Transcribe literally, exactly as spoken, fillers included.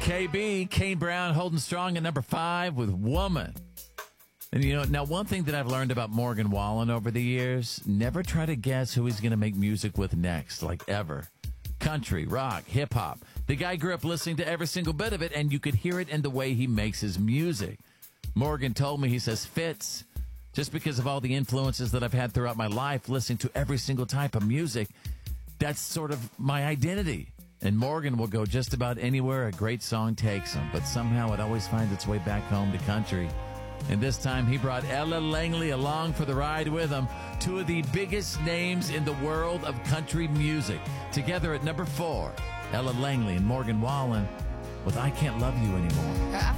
K B, Kane Brown holding strong at number five with Woman. And, you know, now one thing that I've learned about Morgan Wallen over the years, never try to guess who he's going to make music with next, like ever. Country, rock, hip-hop. The guy grew up listening to every single bit of it, and you could hear it in the way he makes his music. Morgan told me, he says, Fitz, just because of all the influences that I've had throughout my life, listening to every single type of music, that's sort of my identity. And Morgan will go just about anywhere a great song takes him, but somehow it always finds its way back home to country. And this time he brought Ella Langley along for the ride with him, two of the biggest names in the world of country music. Together at number four, Ella Langley and Morgan Wallen with I Can't Love You Anymore.